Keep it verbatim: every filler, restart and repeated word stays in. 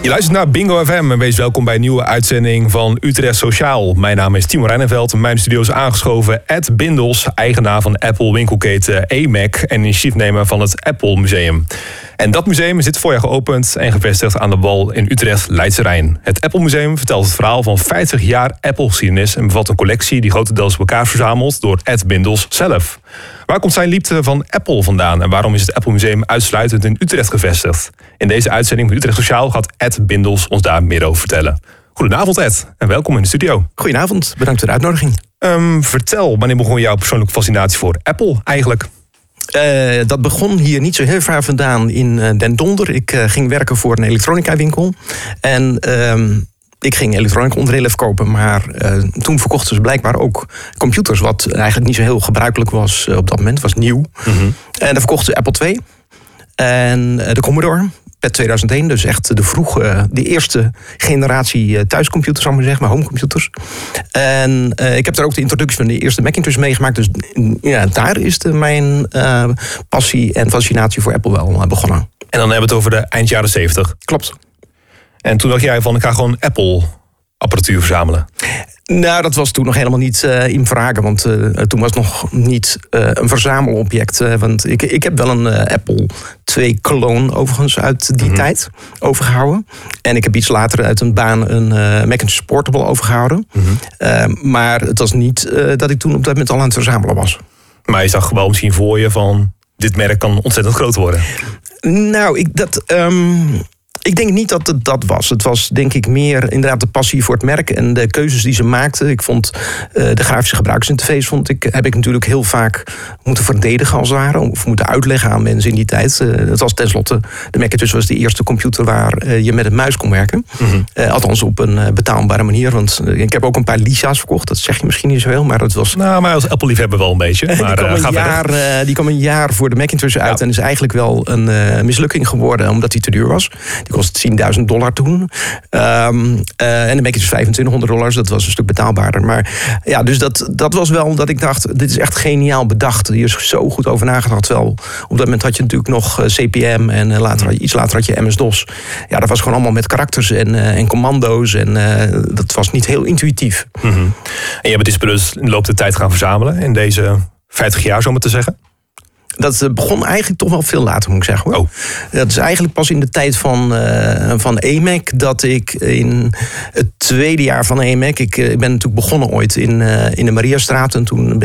Je luistert naar Bingo F M en wees welkom bij een nieuwe uitzending van Utrecht Sociaal. Mijn naam is Timo Rijneveld en mijn studio is aangeschoven Ed Bindels, eigenaar van Apple winkelketen A M A C en initiatiefnemer van het Apple Museum. En dat museum is dit voorjaar geopend en gevestigd aan de Wal in Utrecht Leidse Rijn. Het Apple Museum vertelt het verhaal van vijftig jaar Apple-geschiedenis en bevat een collectie die grotendeels op elkaar is verzameld door Ed Bindels zelf. Waar komt zijn liefde van Apple vandaan en waarom is het Apple Museum uitsluitend in Utrecht gevestigd? In deze uitzending van Utrecht Sociaal gaat Ed Bindels ons daar meer over vertellen. Goedenavond Ed en welkom in de studio. Goedenavond, bedankt voor de uitnodiging. Um, vertel, wanneer begon jouw persoonlijke fascinatie voor Apple eigenlijk? Uh, dat begon hier niet zo heel ver vandaan in uh, Den Dolder. Ik uh, ging werken voor een elektronica winkel. En uh, ik ging elektronica onderdelen verkopen. Maar uh, toen verkochten ze blijkbaar ook computers. Wat eigenlijk niet zo heel gebruikelijk was uh, op dat moment. Het was nieuw. Mm-hmm. En dan verkochten ze Apple twee. En uh, de Commodore. Pet tweeduizend één, dus echt de vroege, de eerste generatie thuiscomputers, zal ik maar zeggen, maar homecomputers. En uh, ik heb daar ook de introductie van de eerste Macintosh meegemaakt. Dus ja, daar is de, mijn uh, passie en fascinatie voor Apple wel uh, begonnen. En dan hebben we het over de eind jaren zeventig. Klopt. En toen dacht jij van, ik ga gewoon Apple apparatuur verzamelen. Nou, dat was toen nog helemaal niet uh, in vragen. Want uh, toen was het nog niet uh, een verzamelobject. Uh, want ik, ik heb wel een uh, Apple twee clone overigens uit die mm-hmm. tijd overgehouden. En ik heb iets later uit een baan een uh, Macintosh Portable overgehouden. Mm-hmm. Uh, maar het was niet uh, dat ik toen op dat moment al aan het verzamelen was. Maar je zag wel misschien voor je van, dit merk kan ontzettend groot worden. Nou, ik dat... Um, Ik denk niet dat het dat was. Het was denk ik meer inderdaad de passie voor het merk en de keuzes die ze maakten. Ik vond uh, de grafische gebruiksinterface vond ik, heb ik natuurlijk heel vaak moeten verdedigen als het ware. Of moeten uitleggen aan mensen in die tijd. Uh, dat was tenslotte, de Macintosh was de eerste computer waar uh, je met een muis kon werken. Mm-hmm. Uh, althans op een uh, betaalbare manier. Want uh, ik heb ook een paar Lisa's verkocht. Dat zeg je misschien niet zo heel, maar dat was... Nou, maar als Apple-liefhebber wel een beetje. Maar, die, kwam uh, een jaar, uh, die kwam een jaar voor de Macintosh uit. Ja. En is eigenlijk wel een uh, mislukking geworden omdat die te duur was. Die kost tienduizend dollar toen. Um, uh, en de Macintosh vijfentwintighonderd dollars, dat was een stuk betaalbaarder. Maar ja, dus dat, dat was wel dat ik dacht, dit is echt geniaal bedacht. Hier is zo goed over nagedacht. Wel, op dat moment had je natuurlijk nog uh, C P M en uh, later, iets later had je M S-DOS. Ja, dat was gewoon allemaal met karakters en, uh, en commando's. En uh, dat was niet heel intuïtief. Mm-hmm. En je hebt dit dus in de loop der tijd gaan verzamelen in deze vijftig jaar, zo maar te zeggen? Dat begon eigenlijk toch wel veel later, moet ik zeggen. Hoor. Oh. Dat is eigenlijk pas in de tijd van, uh, van A M A C dat ik in het tweede jaar van A M A C... Ik, ik ben natuurlijk begonnen ooit in, uh, in de Mariastraat en toen